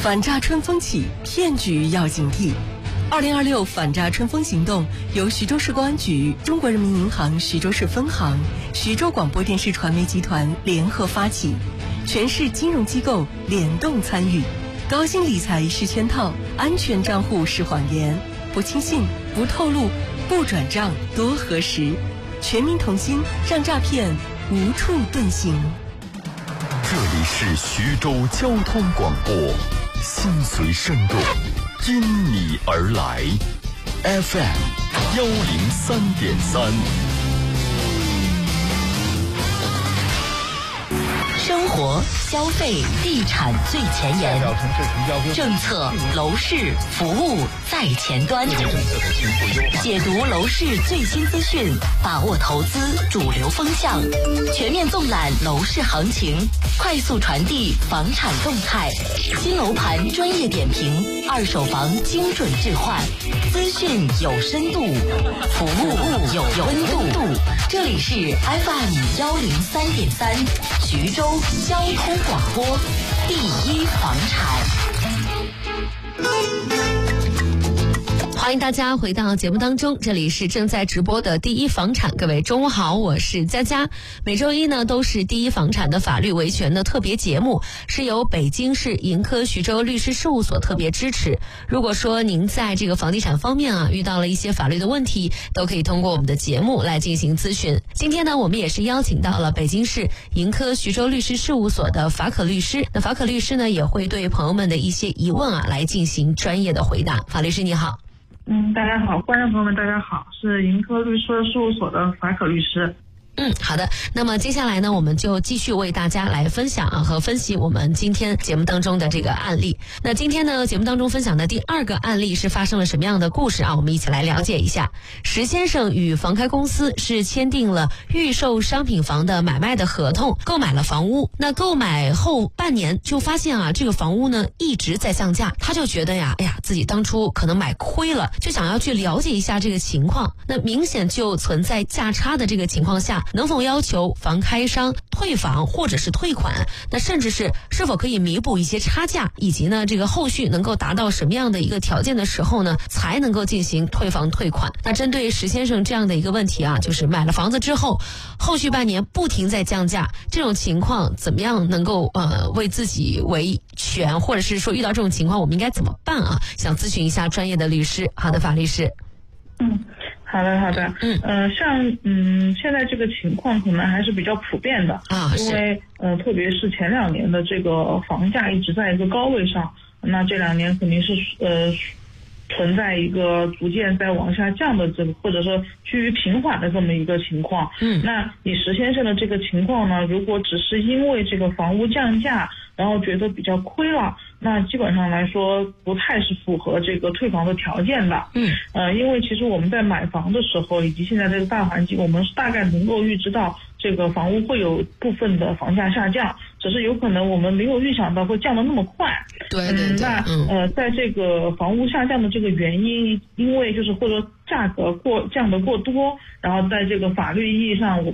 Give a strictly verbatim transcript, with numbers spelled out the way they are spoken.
反诈春风起，骗局要警惕。二零二六反诈春风行动由徐州市公安局、中国人民银行徐州市分行、徐州广播电视传媒集团联合发起，全市金融机构联动参与。高薪理财是圈套，安全账户是谎言，不轻信，不透露，不转账，多核实。全民同心，让诈骗无处遁形。 这里是徐州交通广播，心随声动，因你而来 F M 幺零三点三。 生活、消费、地产最前沿，政策、楼市、服务在前端，解读楼市最新资讯，把握投资主流风向，全面纵览楼市行情，快速传递房产动态，新楼盘专业点评，二手房精准置换，资讯有深度，服务有温度。这里是 F M 幺零三点三，徐州交通广播，第一房产。 欢迎大家回到节目当中，这里是正在直播的第一房产。各位中午好，我是佳佳。每周一呢都是第一房产的法律维权的特别节目，是由北京市盈科徐州律师事务所特别支持。如果说您在这个房地产方面啊遇到了一些法律的问题，都可以通过我们的节目来进行咨询。今天呢我们也是邀请到了北京市盈科徐州律师事务所的法可律师，那法可律师呢也会对朋友们的一些疑问啊来进行专业的回答。法律师你好。 嗯，大家好，观众朋友们大家好，是盈科律师事务所的法可律师。 嗯，好的。那么接下来呢，我们就继续为大家来分享啊和分析我们今天节目当中的这个案例。那今天呢，节目当中分享的第二个案例是发生了什么样的故事啊？我们一起来了解一下。石先生与房开公司是签订了预售商品房的买卖的合同，购买了房屋。那购买后半年就发现啊，这个房屋呢一直在降价，他就觉得呀，哎呀，自己当初可能买亏了，就想要去了解一下这个情况。那明显就存在价差的这个情况下，能否要求房开商退房或者是退款？那甚至是是否可以弥补一些差价，以及呢这个后续能够达到什么样的一个条件的时候呢，才能够进行退房退款？那针对石先生这样的一个问题啊，就是买了房子之后，后续半年不停在降价，这种情况怎么样能够呃为自己维权，或者是说遇到这种情况我们应该怎么办啊？想咨询一下专业的律师。好的，法律师。 嗯。好的，好的，嗯，呃，像嗯，现在这个情况可能还是比较普遍的啊，因为呃，特别是前两年的这个房价一直在一个高位上，那这两年肯定是呃存在一个逐渐在往下降的这个，或者说趋于平缓的这么一个情况。嗯，那以石先生的这个情况呢，如果只是因为这个房屋降价，然后觉得比较亏了，那基本上来说不太是符合这个退房的条件的。嗯，呃，因为其实我们在买房的时候，以及现在这个大环境，我们是大概能够预知到这个房屋会有部分的房价下降，只是有可能我们没有预想到会降得那么快。 对对对。 嗯、那呃，在这个房屋下降的这个原因，因为就是或者价格过降得过多，然后在这个法律意义上，我